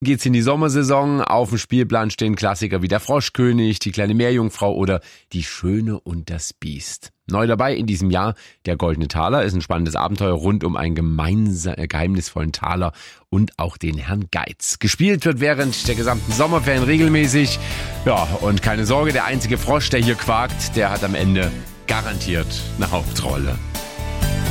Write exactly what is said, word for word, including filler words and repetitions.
Geht's in die Sommersaison. Auf dem Spielplan stehen Klassiker wie der Froschkönig, die kleine Meerjungfrau oder die Schöne und das Biest. Neu dabei in diesem Jahr der Goldene Taler ist ein spannendes Abenteuer rund um einen gemeinsam, äh, geheimnisvollen Taler und auch den Herrn Geiz. Gespielt wird während der gesamten Sommerferien regelmäßig. Ja, und keine Sorge, der einzige Frosch, der hier quakt, der hat am Ende garantiert eine Hauptrolle.